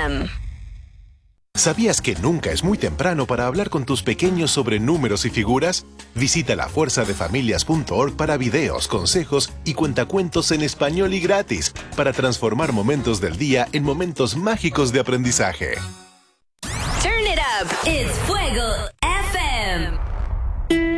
FM. ¿Sabías que nunca es muy temprano para hablar con tus pequeños sobre números y figuras? Visita lafuerzadefamilias.org para videos, consejos y cuentacuentos en español y gratis para transformar momentos del día en momentos mágicos de aprendizaje. Turn it up. It's Fuego